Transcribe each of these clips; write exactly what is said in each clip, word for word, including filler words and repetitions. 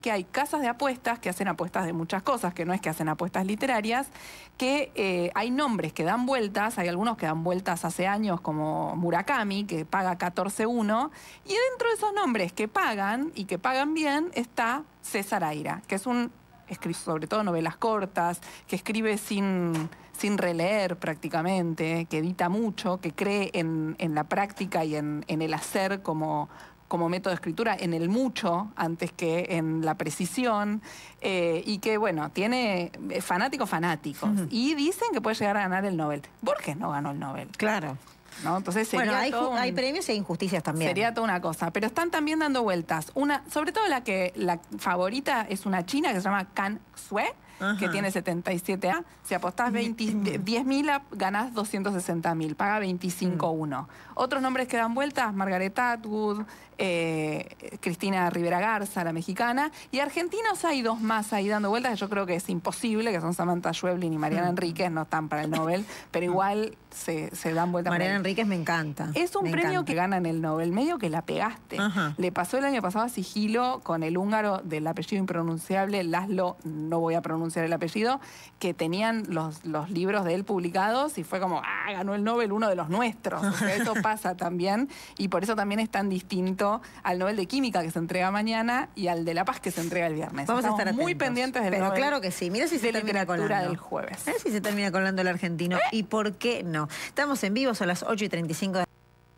que hay casas de apuestas que hacen apuestas de muchas cosas, que no es que hacen apuestas literarias, que eh, hay nombres que dan vueltas, hay algunos que dan vueltas hace años como Murakami, que paga catorce uno, y dentro de esos nombres que pagan, y que pagan bien, está César Aira, que es un, escribe sobre todo novelas cortas, que escribe sin, sin releer prácticamente, que edita mucho, que cree en, en la práctica y en, en el hacer como... como método de escritura, en el mucho antes que en la precisión, eh, y que, bueno, tiene fanáticos fanáticos. Uh-huh. Y dicen que puede llegar a ganar el Nobel. Borges no ganó el Nobel. Claro. ¿No? Entonces sería bueno, hay, todo un, hay premios e injusticias también. Sería toda una cosa. Pero están también dando vueltas. Una, sobre todo la que la favorita es una china que se llama Can Sue, Ajá. que tiene setenta y siete años. Si apostás diez mil, ganás doscientos sesenta mil. Paga veinticinco uno. Mm. Otros nombres que dan vueltas, Margaret Atwood, eh, Cristina Rivera Garza, la mexicana. Y argentinos hay dos más ahí dando vueltas que yo creo que es imposible, que son Samantha Schweblin y Mariana mm. Enríquez. No están para el Nobel, pero igual se, se dan vueltas. Mariana Enríquez me encanta. Es un me premio encanta. que ganan el Nobel, medio que la pegaste. Ajá. Le pasó el año pasado a Sigilo con el húngaro del apellido impronunciable, Laszlo, no voy a pronunciar el apellido, que tenían los, los libros de él publicados y fue como, ah, ganó el Nobel uno de los nuestros. O sea, eso pasa también y por eso también es tan distinto al Nobel de Química que se entrega mañana y al de La Paz que se entrega el viernes. Vamos Estamos a estar muy atentos. pendientes del Pero Nobel claro que sí, mira si se de termina colando del jueves. Mira si se termina colando el argentino ¿Eh? Y por qué no. Estamos en vivo, son las ocho y treinta y cinco de...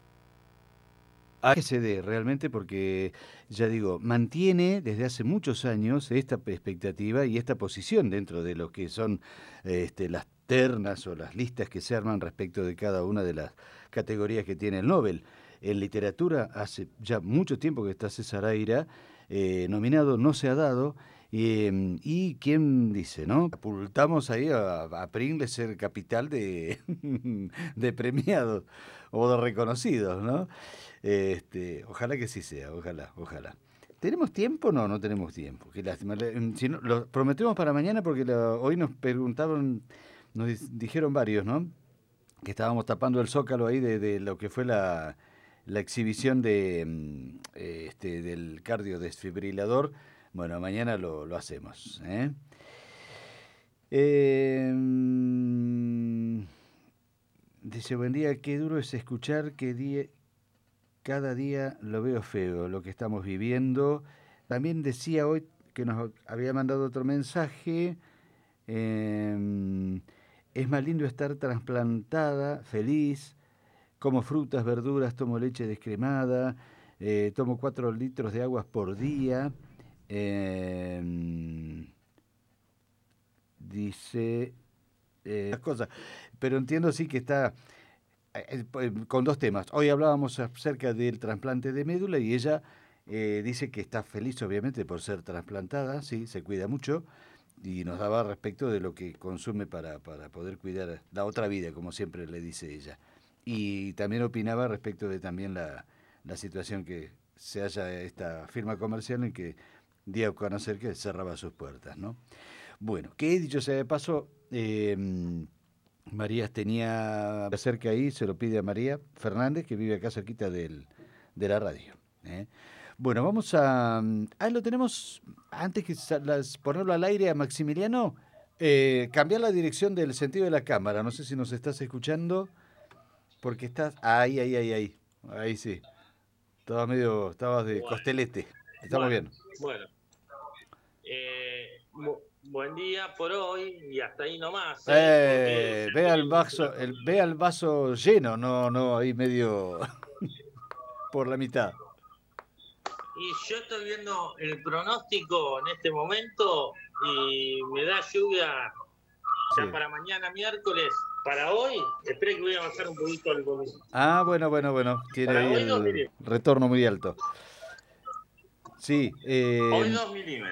A que se dé realmente porque, ya digo, mantiene desde hace muchos años esta expectativa y esta posición dentro de lo que son este, las ternas o las listas que se arman respecto de cada una de las categorías que tiene el Nobel. En literatura hace ya mucho tiempo que está César Aira, eh, nominado no se ha dado, eh, y quién dice, ¿no? Apuntamos ahí a, a Pringles ser capital de, de premiados o de reconocidos, ¿no? Este, ojalá que sí sea, ojalá, ojalá. ¿Tenemos tiempo? No, no tenemos tiempo. Qué lástima. Si no, lo prometemos para mañana porque lo, hoy nos preguntaron, nos dijeron varios, ¿no? Que estábamos tapando el zócalo ahí de, de lo que fue la, la exhibición de este, del cardiodesfibrilador. Bueno, mañana lo, lo hacemos. ¿eh? Eh, dice, buen día, qué duro es escuchar que día... Cada día lo veo feo, lo que estamos viviendo. También decía hoy que nos había mandado otro mensaje. Eh, es más lindo estar trasplantada, feliz. Como frutas, verduras, tomo leche descremada. Eh, tomo cuatro litros de aguas por día. Eh, dice eh, las cosas. Pero entiendo sí que está... con dos temas. Hoy hablábamos acerca del trasplante de médula y ella eh, dice que está feliz obviamente por ser trasplantada, sí, se cuida mucho y nos daba respecto de lo que consume para, para poder cuidar la otra vida, como siempre le dice ella. Y también opinaba respecto de también la, la situación que se haya esta firma comercial en que dio a conocer que cerraba sus puertas, ¿no? Bueno, que dicho sea de paso, eh, María tenía cerca ahí, se lo pide a María Fernández, que vive acá cerquita del, de la radio. ¿eh? Bueno, vamos a... Ah, lo tenemos, antes que las, ponerlo al aire a Maximiliano, eh, cambiar la dirección del sentido de la cámara. No sé si nos estás escuchando, porque estás... Ahí, ahí, ahí, ahí. Ahí sí. Estabas medio... Estabas de bueno, costelete. Estamos bueno, bien. Bueno. Eh... Buen día por hoy y hasta ahí nomás. ¿eh? Eh, vea el vaso, el, vea el vaso lleno, no, no, ahí medio por la mitad. Y yo estoy viendo el pronóstico en este momento y me da lluvia ya sí. Para mañana miércoles. Para hoy, espere que voy a bajar un poquito el volumen. Ah, bueno, bueno, bueno, tiene ahí el retorno muy alto. Sí. Eh, hoy dos milímetros.